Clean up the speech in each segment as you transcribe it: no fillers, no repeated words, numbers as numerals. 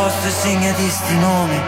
posto e segnati sti nomi.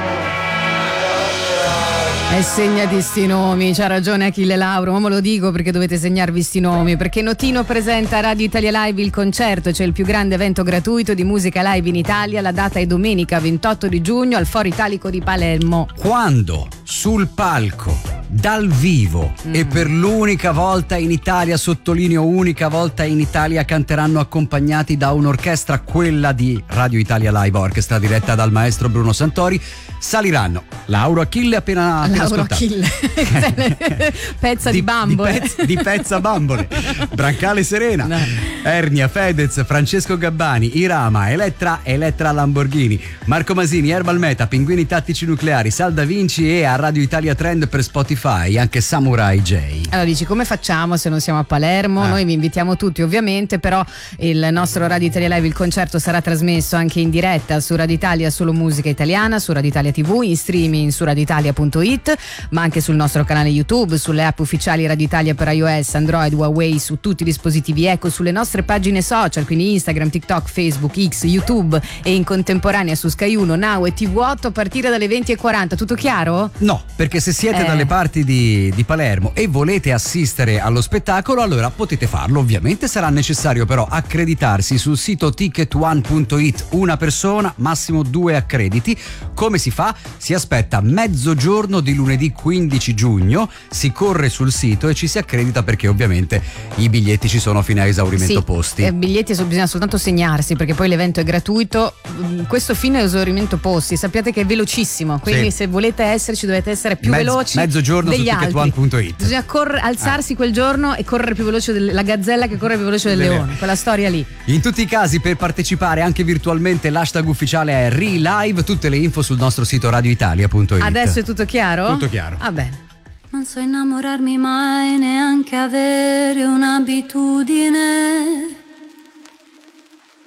E segnati sti nomi, c'ha ragione Achille Lauro, ma me lo dico perché dovete segnarvi sti nomi, perché Notino presenta a Radio Italia Live il concerto, cioè il più grande evento gratuito di musica live in Italia. La data è domenica 28 di giugno al Foro Italico di Palermo. Quando sul palco, dal vivo e per l'unica volta in Italia, sottolineo unica volta in Italia, canteranno accompagnati da un'orchestra, quella di Radio Italia Live Orchestra, diretta dal maestro Bruno Santori, saliranno Lauro Achille appena Lauro ascoltato. Achille pezza di bambole, di pezza bambole, Brancale Serena, no. Ernia, Fedez, Francesco Gabbani, Irama, Elettra Lamborghini, Marco Masini, Herbal Meta, Pinguini Tattici Nucleari, Sal Da Vinci e a Radio Italia Trend per Spotify anche Samurai J. Allora dici, come facciamo se non siamo a Palermo? Noi vi invitiamo tutti ovviamente, però il nostro Radio Italia Live, il concerto, sarà trasmesso anche in diretta su Radio Italia Solo Musica Italiana, su Radio Italia TV, in streaming su radioitalia.it, ma anche sul nostro canale YouTube, sulle app ufficiali Radio Italia per iOS, Android, Huawei, su tutti i dispositivi Eco, sulle nostre pagine social, quindi Instagram, TikTok, Facebook, X, YouTube, e in contemporanea su Sky 1, Now e TV8 a partire dalle 20:40. Tutto chiaro? No, perché se siete dalle parti di Palermo e volete assistere allo spettacolo, allora potete farlo. Ovviamente sarà necessario però accreditarsi sul sito ticketone.it, una persona, massimo 2 accrediti. Come si fa? Si aspetta mezzogiorno di lunedì 15 giugno, si corre sul sito e ci si accredita, perché ovviamente i biglietti ci sono fino a esaurimento posti. Biglietti bisogna soltanto segnarsi, perché poi l'evento è gratuito. Questo fino a esaurimento posti, sappiate che è velocissimo, quindi se volete esserci dovete essere più veloci mezzogiorno degli su altri. ticketone.it. Bisogna alzarsi quel giorno e correre più veloce la gazzella che corre più veloce del leone, quella storia lì. In tutti i casi, per partecipare anche virtualmente, l'hashtag ufficiale è ReLive. Tutte le info sul nostro sito radioitalia.it. Adesso è tutto chiaro? Tutto chiaro. Va bene. Non so innamorarmi mai, neanche avere un'abitudine.